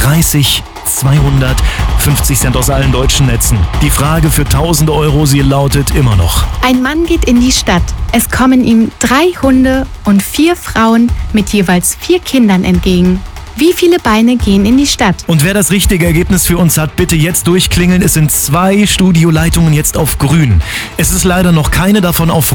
30, 200, 50 Cent aus allen deutschen Netzen. Die Frage für 1000 Euro, sie lautet immer noch. Ein Mann geht in die Stadt. Es kommen ihm 3 Hunde und 4 Frauen mit jeweils 4 Kindern entgegen. Wie viele Beine gehen in die Stadt? Und wer das richtige Ergebnis für uns hat, bitte jetzt durchklingeln. Es sind 2 Studioleitungen jetzt auf grün. Es ist leider noch keine davon auf